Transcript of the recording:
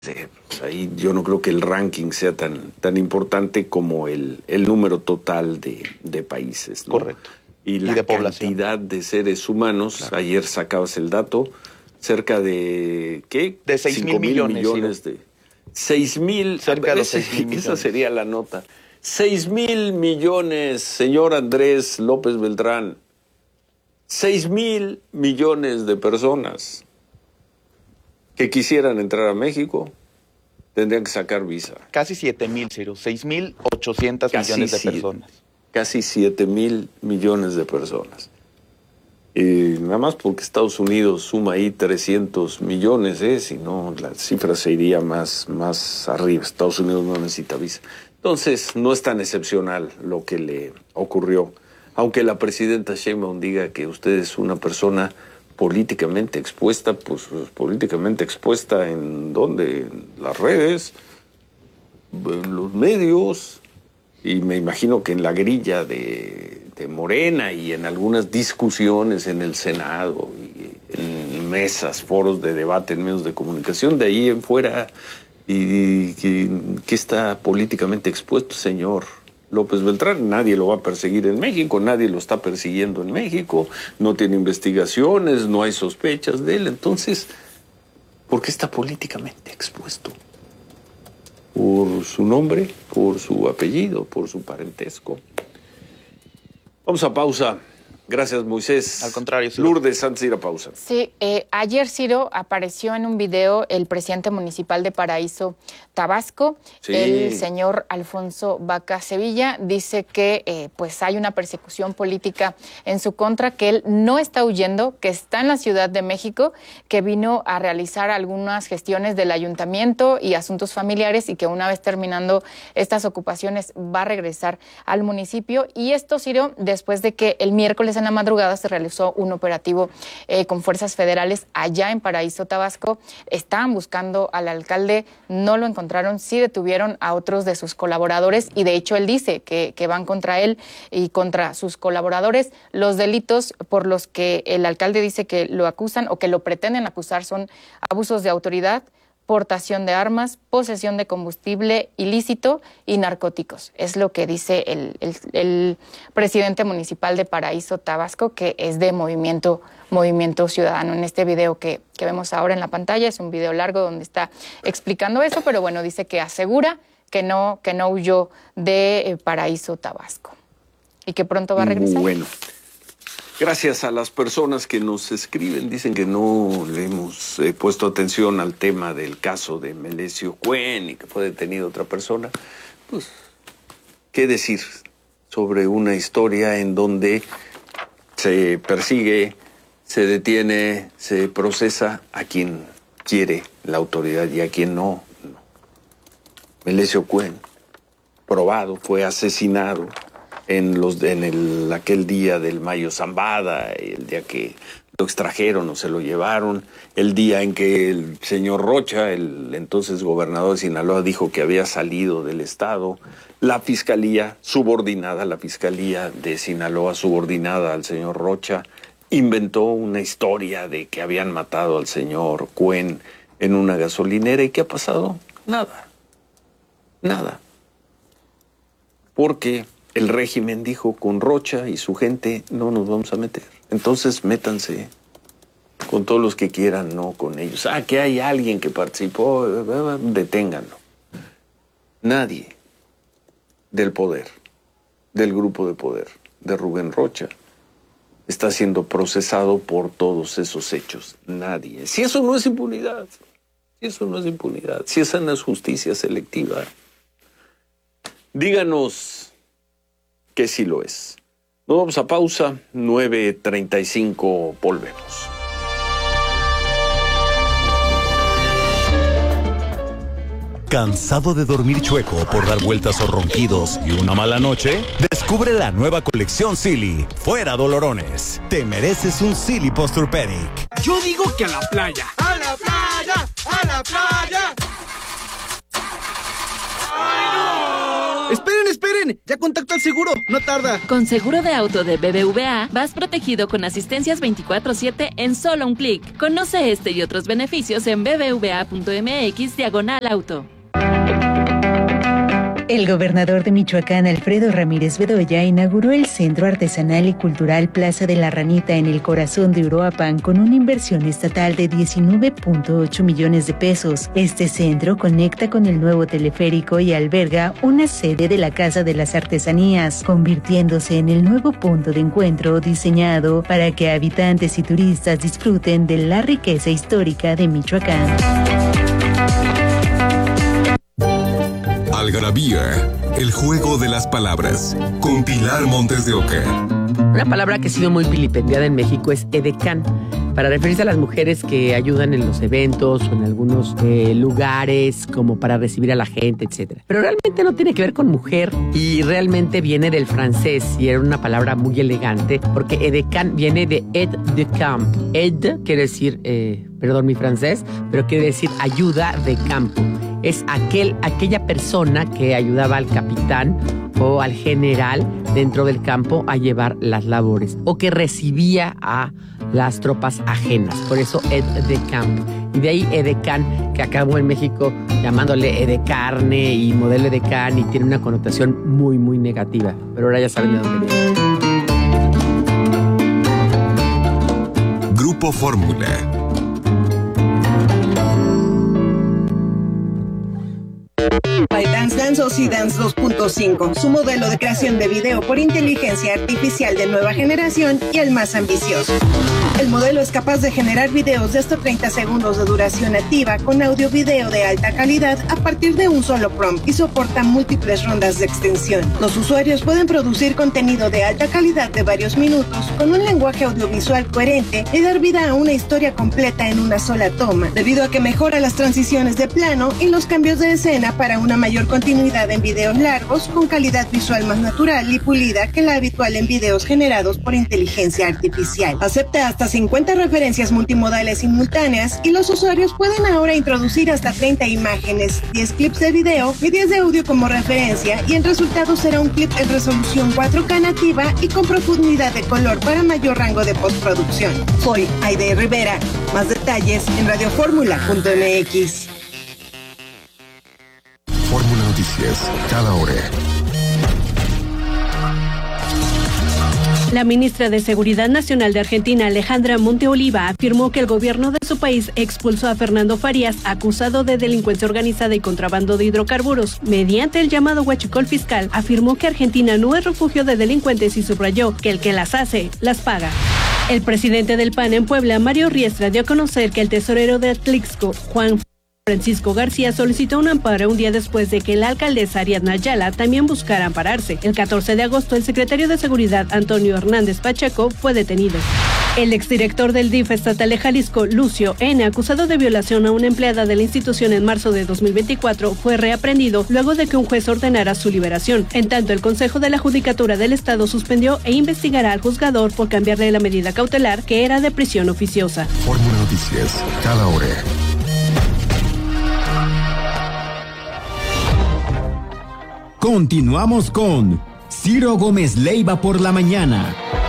Ahí yo no creo que el ranking sea tan importante como el número total de países, ¿no? Correcto. Y la de población. cantidad de seres humanos, claro. Ayer sacabas el dato, cerca de, ¿qué? De 6,000 millones. De 6,000. Cerca de 6,000 millones. Esa sería la nota. 6,000 millones, señor Andrés López Beltrán. 6,000 millones de personas que quisieran entrar a México tendrían que sacar visa. Casi 7,000, Ciro. 6,800 millones de personas. Casi 7,000 millones de personas. Y nada más porque Estados Unidos suma ahí 300 millones, si no, la cifra se iría más arriba. Estados Unidos no necesita visa. Entonces, no es tan excepcional lo que le ocurrió. Aunque la presidenta Sheinbaum diga que usted es una persona políticamente expuesta, pues políticamente expuesta ¿en dónde? En las redes, en los medios, y me imagino que en la grilla de Morena y en algunas discusiones en el Senado y en mesas, foros de debate en medios de comunicación, de ahí en fuera, y que está políticamente expuesto, señor López Beltrán. Nadie lo va a perseguir en México, nadie lo está persiguiendo en México, no tiene investigaciones, no hay sospechas de él. Entonces, ¿por qué está políticamente expuesto? ¿Por su nombre, por su apellido, por su parentesco? Vamos a pausa. Gracias, Moisés. Al contrario, Ciro. Lourdes, antes de ir a pausa. Sí, ayer, Ciro, apareció en un video el presidente municipal de Paraíso, Tabasco, sí. El señor Alfonso Vaca Sevilla, dice que pues hay una persecución política en su contra, que él no está huyendo, que está en la Ciudad de México, que vino a realizar algunas gestiones del ayuntamiento y asuntos familiares y que una vez terminando estas ocupaciones va a regresar al municipio. Y esto, Ciro, después de que el miércoles en la madrugada se realizó un operativo con fuerzas federales allá en Paraíso, Tabasco. Estaban buscando al alcalde, no lo encontraron, sí detuvieron a otros de sus colaboradores y de hecho él dice que van contra él y contra sus colaboradores. Los delitos por los que el alcalde dice que lo acusan o que lo pretenden acusar son abusos de autoridad, portación de armas, posesión de combustible ilícito y narcóticos. Es lo que dice el presidente municipal de Paraíso, Tabasco, que es de Movimiento Ciudadano. En este video que vemos ahora en la pantalla, es un video largo donde está explicando eso, pero bueno, dice que asegura que no huyó de Paraíso, Tabasco y que pronto va a regresar. Bueno. Gracias a las personas que nos escriben, dicen que no le hemos puesto atención al tema del caso de Melesio Cuen y que fue detenido otra persona. Pues, ¿qué decir sobre una historia en donde se persigue, se detiene, se procesa a quien quiere la autoridad y a quien no? Melesio Cuen, probado, fue asesinado en aquel día del Mayo Zambada, el día que lo extrajeron o se lo llevaron, el día en que el señor Rocha, el entonces gobernador de Sinaloa, dijo que había salido del estado, la fiscalía de Sinaloa, subordinada al señor Rocha, inventó una historia de que habían matado al señor Cuen en una gasolinera. ¿Y qué ha pasado? Nada. Porque el régimen dijo, con Rocha y su gente no nos vamos a meter. Entonces métanse con todos los que quieran, no con ellos. Que hay alguien que participó, deténganlo. Nadie del poder, del grupo de poder de Rubén Rocha, está siendo procesado por todos esos hechos. Nadie. Si eso no es impunidad, si esa no es justicia selectiva, díganos que sí lo es. Nos vamos a pausa, 9:35, volvemos. ¿Cansado de dormir chueco por dar vueltas o ronquidos y una mala noche? Descubre la nueva colección Silly, fuera dolorones. Te mereces un Silly Posturepedic. Yo digo que a la playa. ¡A la playa! ¡A la playa! ¡Ay, no! Esperen, bien! ¡Ya contacto al seguro! ¡No tarda! Con seguro de auto de BBVA, vas protegido con asistencias 24/7 en solo un clic. Conoce este y otros beneficios en bbva.mx/auto. El gobernador de Michoacán, Alfredo Ramírez Bedoya, inauguró el Centro Artesanal y Cultural Plaza de la Ranita en el corazón de Uruapan con una inversión estatal de 19.8 millones de pesos. Este centro conecta con el nuevo teleférico y alberga una sede de la Casa de las Artesanías, convirtiéndose en el nuevo punto de encuentro diseñado para que habitantes y turistas disfruten de la riqueza histórica de Michoacán. Algarabía, el juego de las palabras, con Pilar Montes de Oca. Una palabra que ha sido muy vilipendiada en México es edecán, para referirse a las mujeres que ayudan en los eventos o en algunos lugares como para recibir a la gente, etc. Pero realmente no tiene que ver con mujer y realmente viene del francés y era una palabra muy elegante porque edecán viene de aide de camp. Aide quiere decir, perdón mi francés, pero quiere decir ayuda de campo. Es aquella persona que ayudaba al capitán o al general dentro del campo a llevar las labores o que recibía a las tropas ajenas. Por eso aide de camp. Y de ahí edecán, que acabó en México llamándole edecarne y modelo edecán y tiene una connotación muy, muy negativa. Pero ahora ya saben de dónde viene. Grupo Fórmula. ByteDance OC Dance 2.5, su modelo de creación de video por inteligencia artificial de nueva generación y el más ambicioso. El modelo es capaz de generar videos de hasta 30 segundos de duración nativa con audio-video de alta calidad a partir de un solo prompt y soporta múltiples rondas de extensión. Los usuarios pueden producir contenido de alta calidad de varios minutos con un lenguaje audiovisual coherente y dar vida a una historia completa en una sola toma, debido a que mejora las transiciones de plano y los cambios de escena para una mayor continuidad en videos largos con calidad visual más natural y pulida que la habitual en videos generados por inteligencia artificial. Acepta hasta 50 referencias multimodales simultáneas y los usuarios pueden ahora introducir hasta 30 imágenes, 10 clips de video y 10 de audio como referencia y el resultado será un clip en resolución 4K nativa y con profundidad de color para mayor rango de postproducción. Soy Aide Rivera. Más detalles en radioformula.mx. Fórmula Noticias, cada hora. La ministra de Seguridad Nacional de Argentina, Alejandra Monteoliva, afirmó que el gobierno de su país expulsó a Fernando Farías, acusado de delincuencia organizada y contrabando de hidrocarburos. Mediante el llamado huachicol fiscal, afirmó que Argentina no es refugio de delincuentes y subrayó que el que las hace, las paga. El presidente del PAN en Puebla, Mario Riestra, dio a conocer que el tesorero de Atlixco, Juan Francisco García, solicitó un amparo un día después de que la alcaldesa Ariadna Ayala también buscara ampararse. El 14 de agosto, el secretario de Seguridad, Antonio Hernández Pacheco, fue detenido. El exdirector del DIF estatal de Jalisco, Lucio N., acusado de violación a una empleada de la institución en marzo de 2024, fue reaprendido luego de que un juez ordenara su liberación. En tanto, el Consejo de la Judicatura del Estado suspendió e investigará al juzgador por cambiarle la medida cautelar, que era de prisión oficiosa. Fórmula Noticias, cada hora. Continuamos con Ciro Gómez Leiva por la mañana.